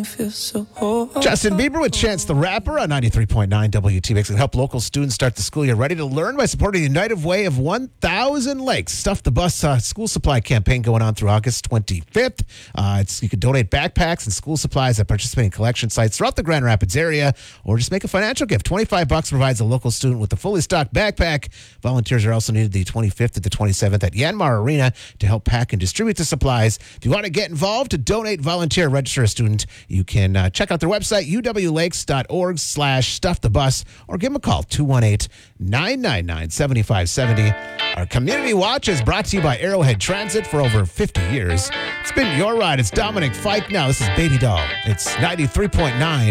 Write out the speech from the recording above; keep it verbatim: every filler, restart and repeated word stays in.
feel so old. Justin Bieber with Chance the Rapper on ninety-three point nine W T B X can help local students start the school year ready to learn by supporting the United Way of one thousand Lakes. Stuff the Bus uh, school supply campaign going on through August twenty-fifth. Uh, it's, you can donate backpacks and school supplies at participating collection sites throughout the Grand Rapids area, or just make a financial gift. twenty-five bucks provides a local student with a fully stocked backpack. Volunteers are also needed the twenty-fifth to the twenty-seventh at Yanmar Arena to help pack and distribute the supplies. If you want to get involved, to donate, volunteer, register a student, you can uh, check out their website, u w lakes dot org slash stuff the bus, or give them a call, two one eight, nine nine nine, seven five seven zero. Our Community Watch is brought to you by Arrowhead Transit for over fifty years. It's been your ride. It's Dominic Fike now. This is Baby Doll. It's ninety-three point nine